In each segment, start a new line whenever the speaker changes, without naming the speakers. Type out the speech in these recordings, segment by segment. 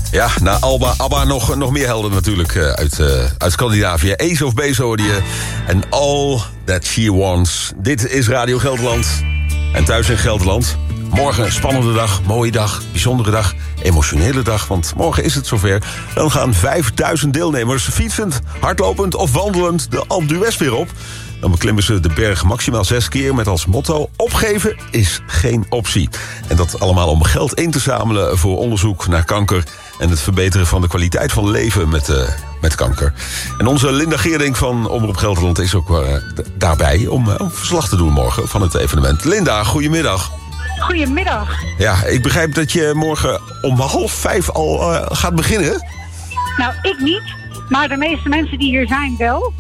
Ja, na ABBA nog meer helden natuurlijk uit Scandinavië. Ace of Base hoorde je. En All That She Wants. Dit is Radio Gelderland. En thuis in Gelderland. Morgen een spannende dag, mooie dag, bijzondere dag, emotionele dag. Want morgen is het zover. Dan gaan 5000 deelnemers fietsend, hardlopend of wandelend de Alpe d'Huez weer op. Dan beklimmen ze de berg maximaal 6 keer met als motto: opgeven is geen optie. En dat allemaal om geld in te zamelen voor onderzoek naar kanker en het verbeteren van de kwaliteit van leven met kanker. En onze Linda Geerdink van Omroep Gelderland is ook daarbij om verslag te doen morgen van het evenement. Linda, goedemiddag.
Goedemiddag.
Ja, ik begrijp dat je morgen om 4:30 al gaat beginnen.
Nou, ik niet, maar de meeste mensen die hier zijn wel.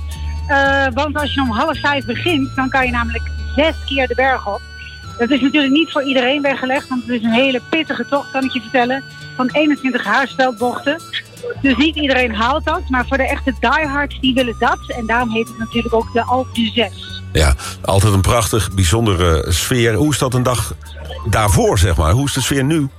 Want als je om 4:30 begint, dan kan je namelijk 6 keer de berg op. Dat is natuurlijk niet voor iedereen weggelegd, want het is een hele pittige tocht, kan ik je vertellen. Van 21 haarspeldbochten. Dus niet iedereen haalt dat, maar voor de echte diehards die willen dat. En daarom heet het natuurlijk ook de Alpe d'Huez.
Ja, altijd een prachtig, bijzondere sfeer. Hoe is dat een dag daarvoor, zeg maar? Hoe is de sfeer nu?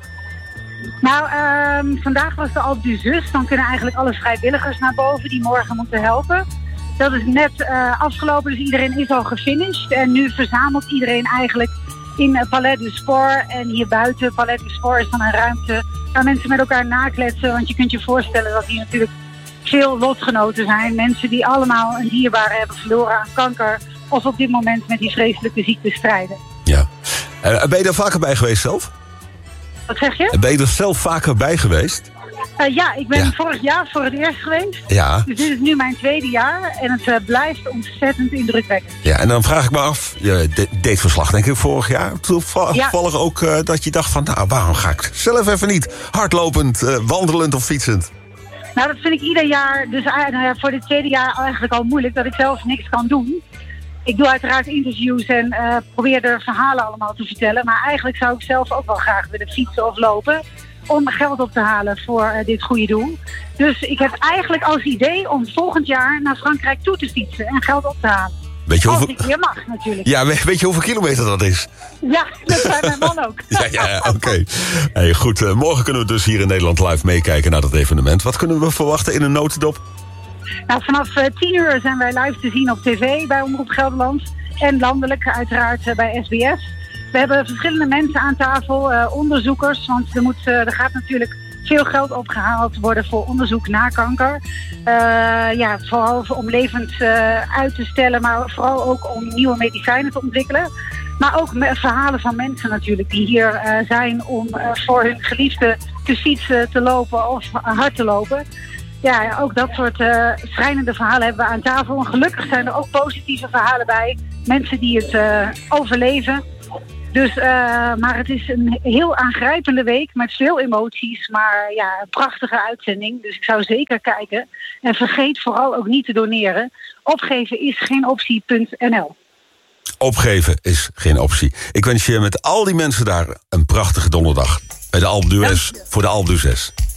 Nou, vandaag was de Alpe d'Huez. Dan kunnen eigenlijk alle vrijwilligers naar boven die morgen moeten helpen. Dat is net afgelopen, dus iedereen is al gefinished. En nu verzamelt iedereen eigenlijk in Palais du Sport. En hier buiten, Palais du Sport, is dan een ruimte waar mensen met elkaar nakletsen. Want je kunt je voorstellen dat hier natuurlijk veel lotgenoten zijn. Mensen die allemaal een dierbare hebben verloren aan kanker. Of op dit moment met die vreselijke ziekte strijden.
Ja. Ben je er vaker bij geweest zelf?
Wat zeg je?
Ben je er zelf vaker bij geweest?
Ja, ik ben vorig jaar voor het eerst geweest. Ja. Dus dit is nu mijn 2e jaar. En het blijft ontzettend indrukwekkend. Ja,
en dan vraag ik me af, je deed verslag denk ik vorig jaar. Toevallig ook dat je dacht van, nou, waarom ga ik zelf even niet hardlopend, wandelend of fietsend?
Nou, dat vind ik ieder jaar, dus voor dit 2e jaar eigenlijk al moeilijk, dat ik zelf niks kan doen. Ik doe uiteraard interviews en probeer de verhalen allemaal te vertellen. Maar eigenlijk zou ik zelf ook wel graag willen fietsen of lopen om geld op te halen voor dit goede doel. Dus ik heb eigenlijk als idee om volgend jaar naar Frankrijk toe te fietsen en geld op te halen. Als ik weer mag, natuurlijk.
Ja, weet je hoeveel kilometer dat is?
Ja, dat zei mijn man ook.
Ja, oké. Hey, goed, morgen kunnen we dus hier in Nederland live meekijken naar dat evenement. Wat kunnen we verwachten in een notendop?
Nou, vanaf 10:00 zijn wij live te zien op tv bij Omroep Gelderland. En landelijk uiteraard bij SBS. We hebben verschillende mensen aan tafel, onderzoekers. Want er gaat natuurlijk veel geld opgehaald worden voor onderzoek naar kanker. Vooral om levens uit te stellen, maar vooral ook om nieuwe medicijnen te ontwikkelen. Maar ook verhalen van mensen natuurlijk die hier zijn om voor hun geliefde te fietsen, te lopen of hard te lopen. Ja, ook dat soort schrijnende verhalen hebben we aan tafel. En gelukkig zijn er ook positieve verhalen bij. Mensen die het overleven. Dus, maar het is een heel aangrijpende week met veel emoties. Maar ja, een prachtige uitzending. Dus ik zou zeker kijken. En vergeet vooral ook niet te doneren. Opgeven is geen optie.nl.
Opgeven is geen optie. Ik wens je met al die mensen daar een prachtige donderdag. Bij de Alpe d'Huez voor de Alpe d'Huez.